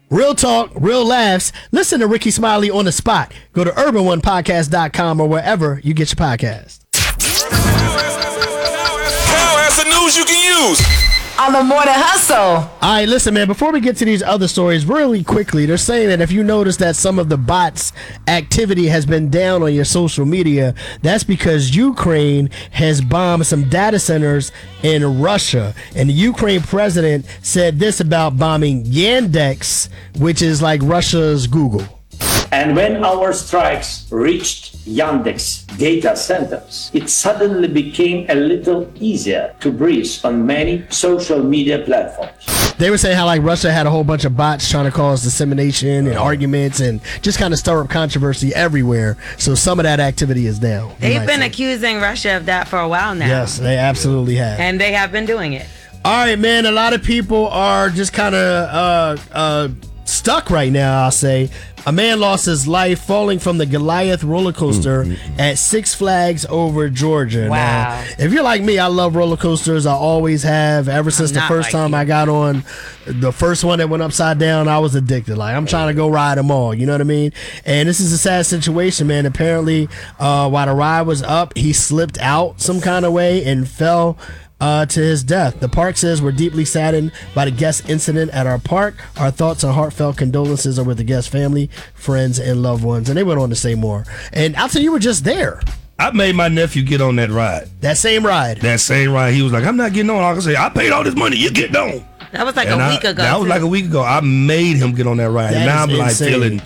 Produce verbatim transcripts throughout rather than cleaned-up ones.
Real talk, real laughs. Listen to Ricky Smiley on the spot. Go to urban one podcast dot com or wherever you get your podcast. Now has the news you can use on the Morning Hustle. All right, listen, man, before we get to these other stories, really quickly, they're saying that if you notice that some of the bots' activity has been down on your social media, that's because Ukraine has bombed some data centers in Russia. And the Ukraine president said this about bombing Yandex, which is like Russia's Google. And when our strikes reached Yandex data centers, it suddenly became a little easier to breathe on many social media platforms. They were saying how like Russia had a whole bunch of bots trying to cause dissemination and arguments and just kind of stir up controversy everywhere. So some of that activity is down. They've been accusing Russia of that for a while now. Yes, they absolutely have. And they have been doing it. All right, man. A lot of people are just kind of uh, uh, stuck right now, I'll say. A man lost his life falling from the Goliath roller coaster mm-hmm. at Six Flags over Georgia. Wow. Now, if you're like me, I love roller coasters. I always have. Ever since I'm the first like time you. I got on the first one that went upside down, I was addicted. Like, I'm trying to go ride them all. You know what I mean? And this is a sad situation, man. Apparently, uh, while the ride was up, he slipped out some kind of way and fell Uh, to his death. The park says we're deeply saddened by the guest incident at our park. Our thoughts and heartfelt condolences are with the guest family, friends, and loved ones. And they went on to say more. And I'll tell you, you were just there. I made my nephew get on that ride. That same ride. That same ride. He was like, I'm not getting on. I can say, I paid all this money. You get on. That was like and a I, week ago. That was too. like a week ago. I made him get on that ride. That and now I'm like insane. feeling...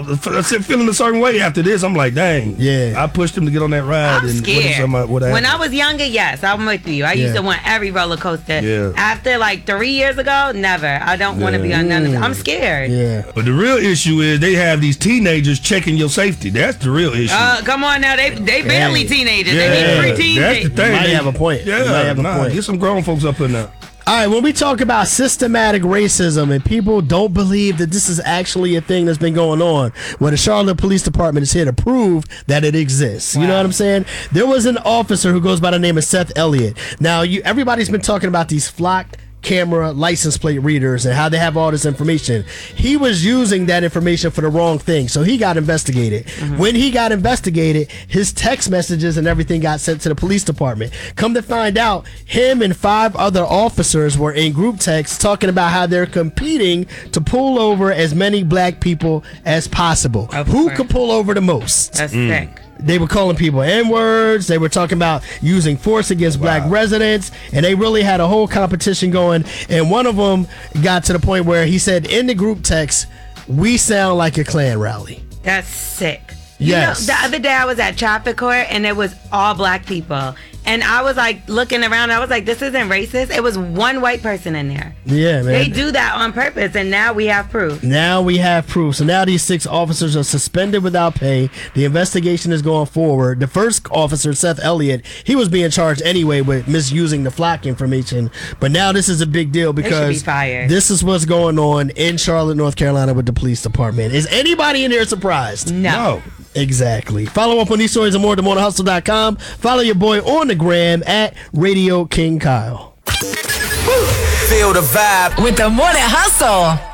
I said feeling a certain way after this. I'm like, dang. Yeah. I pushed him to get on that ride. I'm and scared. What, what when I was younger, yes, I'm with you. I Yeah. used to want every roller coaster. Yeah. After like three years ago, never. I don't want to be on none of them. I'm scared. Yeah. But the real issue is they have these teenagers checking your safety. That's the real issue. Uh, come on now. They they barely Hey. teenagers. yeah, They be preteens. that's the They- thing. You might They- have a point. Yeah, You might have a nah, point. get some grown folks up in there. All right, when we talk about systematic racism and people don't believe that this is actually a thing that's been going on, well, the Charlotte Police Department is here to prove that it exists. You know what I'm saying? There was an officer who goes by the name of Seth Elliott. Now, you everybody's been talking about these flock camera license plate readers and how they have all this information. He was using that information for the wrong thing, so he got investigated. Mm-hmm. When he got investigated, his text messages and everything got sent to the police department. Come to find out, him and five other officers were in group texts talking about how they're competing to pull over as many black people as possible. Of Who course. could pull over the most? That's sick. They were calling people N-words. They were talking about using force against Wow. black residents. And they really had a whole competition going. And one of them got to the point where he said in the group text, we sound like a Klan rally. That's sick. You Yes. know, the other day I was at traffic court and it was all black people. And I was like looking around. I was like, this isn't racist. It was one white person in there. Yeah, man. They do that on purpose. And now we have proof. Now we have proof. So now these six officers are suspended without pay. The investigation is going forward. The first officer, Seth Elliott, he was being charged anyway with misusing the flock information. But now this is a big deal They should because be fired. this is what's going on in Charlotte, North Carolina with the police department. Is anybody in here surprised? No. No. Exactly. Follow up on these stories and more at the morning hustle dot com. Follow your boy on the gram at Radio King Kyle. Feel the vibe With the Morning Hustle.